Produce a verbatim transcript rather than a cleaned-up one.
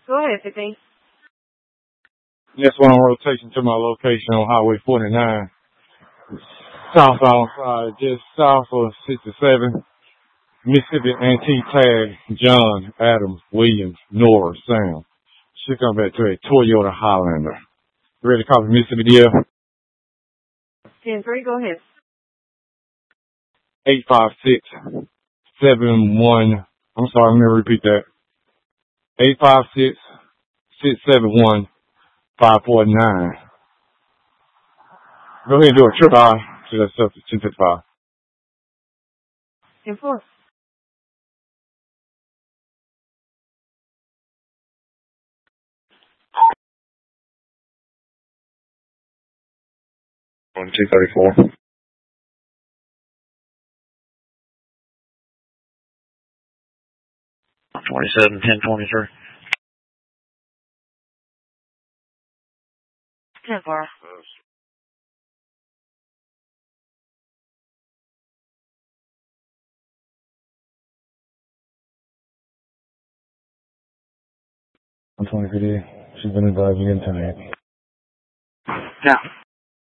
Go ahead, fifteen. Next one on rotation to my location on Highway forty-nine. Southbound side, just south of sixty-seven. Mississippi Antique Tag, John, Adams, Williams, Nora, Sam. Should come back to a Toyota Highlander. Ready to copy Mississippi D F? ten three, go ahead. eight five six seven one. I'm sorry, let me repeat that. eight five six six seven one five four nine. Go ahead and do a trip eye to that stuff to two fifty-five. ten four. On two thirty-four. twenty-seven ten twenty-three. ten four. I'm twenty fifty. She's been advising in tonight. Yeah.